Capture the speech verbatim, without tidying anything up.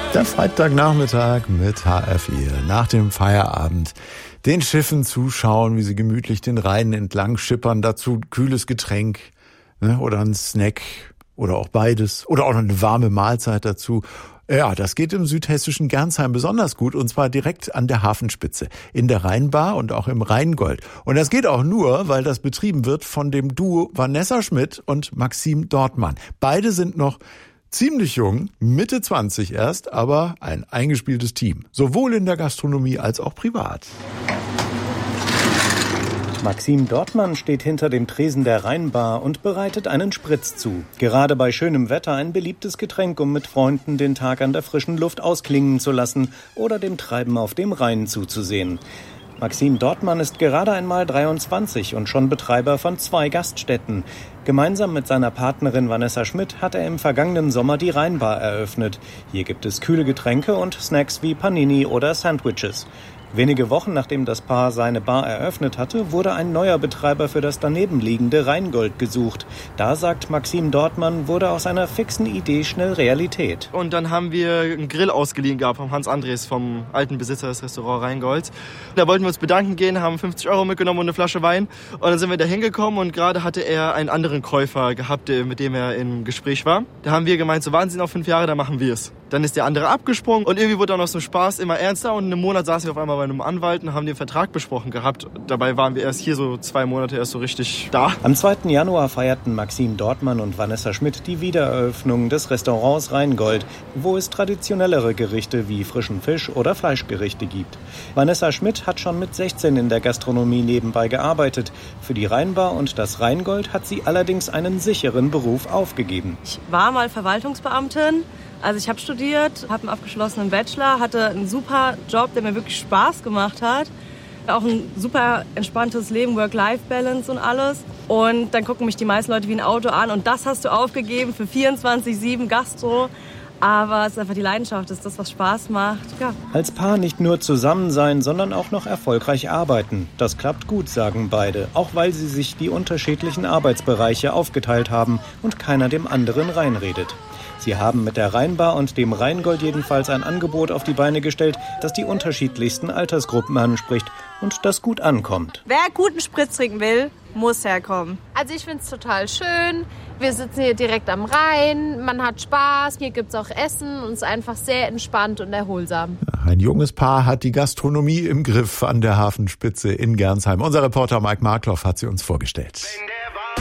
Der Freitagnachmittag mit H R vier. Nach dem Feierabend den Schiffen zuschauen, wie sie gemütlich den Rhein entlang schippern. Dazu ein kühles Getränk, ne, oder ein Snack oder auch beides. Oder auch noch eine warme Mahlzeit dazu. Ja, das geht im südhessischen Gernsheim besonders gut, und zwar direkt an der Hafenspitze, in der Rheinbar und auch im Rheingold. Und das geht auch nur, weil das betrieben wird von dem Duo Vanessa Schmidt und Maxim Dortmann. Beide sind noch ziemlich jung, Mitte zwanzig erst, aber ein eingespieltes Team, sowohl in der Gastronomie als auch privat. Maxim Dortmann steht hinter dem Tresen der Rheinbar und bereitet einen Spritz zu. Gerade bei schönem Wetter ein beliebtes Getränk, um mit Freunden den Tag an der frischen Luft ausklingen zu lassen oder dem Treiben auf dem Rhein zuzusehen. Maxim Dortmann ist gerade einmal dreiundzwanzig und schon Betreiber von zwei Gaststätten. Gemeinsam mit seiner Partnerin Vanessa Schmidt hat er im vergangenen Sommer die Rheinbar eröffnet. Hier gibt es kühle Getränke und Snacks wie Panini oder Sandwiches. Wenige Wochen nachdem das Paar seine Bar eröffnet hatte, wurde ein neuer Betreiber für das danebenliegende Rheingold gesucht. Da, sagt Maxim Dortmann, wurde aus einer fixen Idee schnell Realität. Und dann haben wir einen Grill ausgeliehen gehabt vom Hans Andres, vom alten Besitzer des Restaurants Rheingold. Da wollten wir uns bedanken gehen, haben fünfzig Euro mitgenommen und eine Flasche Wein. Und dann sind wir da hingekommen und gerade hatte er einen anderen Käufer gehabt, mit dem er im Gespräch war. Da haben wir gemeint, so waren sie noch fünf Jahre, dann machen wir es. Dann ist der andere abgesprungen und irgendwie wurde auch noch so Spaß immer ernster, und in einem Monat saßen wir auf einmal bei einem Anwalt und haben den Vertrag besprochen gehabt. Dabei waren wir erst hier so zwei Monate erst so richtig da. Am zweiten Januar feierten Maxim Dortmann und Vanessa Schmidt die Wiedereröffnung des Restaurants Rheingold, wo es traditionellere Gerichte wie frischen Fisch oder Fleischgerichte gibt. Vanessa Schmidt hat schon mit sechzehn in der Gastronomie nebenbei gearbeitet. Für die Rheinbar und das Rheingold hat sie allerdings einen sicheren Beruf aufgegeben. Ich war mal Verwaltungsbeamtin. Also ich habe studiert, habe einen abgeschlossenen Bachelor, hatte einen super Job, der mir wirklich Spaß gemacht hat. Auch ein super entspanntes Leben, Work-Life-Balance und alles. Und dann gucken mich die meisten Leute wie ein Auto an, und das hast du aufgegeben für vierundzwanzig sieben Gastro. Aber es ist einfach die Leidenschaft, es ist das, was Spaß macht. Ja. Als Paar nicht nur zusammen sein, sondern auch noch erfolgreich arbeiten. Das klappt gut, sagen beide, auch weil sie sich die unterschiedlichen Arbeitsbereiche aufgeteilt haben und keiner dem anderen reinredet. Sie haben mit der Rheinbar und dem Rheingold jedenfalls ein Angebot auf die Beine gestellt, das die unterschiedlichsten Altersgruppen anspricht und das gut ankommt. Wer guten Spritz trinken will, muss herkommen. Also ich finde es total schön. Wir sitzen hier direkt am Rhein, man hat Spaß, hier gibt es auch Essen und es ist einfach sehr entspannt und erholsam. Ein junges Paar hat die Gastronomie im Griff an der Hafenspitze in Gernsheim. Unser Reporter Mike Markloff hat sie uns vorgestellt.